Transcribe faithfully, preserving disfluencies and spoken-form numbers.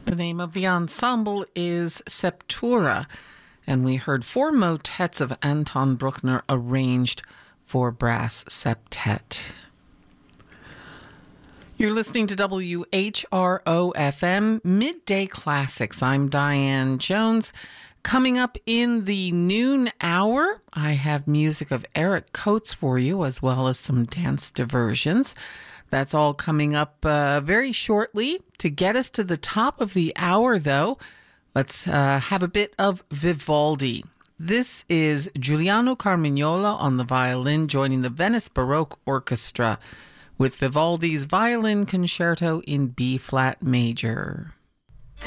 The name of the ensemble is Septura, and we heard four motets of Anton Bruckner arranged for brass septet. You're listening to W H R O F M Midday Classics. I'm Diane Jones. Coming up in the noon hour, I have music of Eric Coates for you, as well as some dance diversions. That's all coming up uh, very shortly. To get us to the top of the hour, though, let's uh, have a bit of Vivaldi. This is Giuliano Carmignola on the violin, joining the Venice Baroque Orchestra with Vivaldi's Violin Concerto in B-flat major.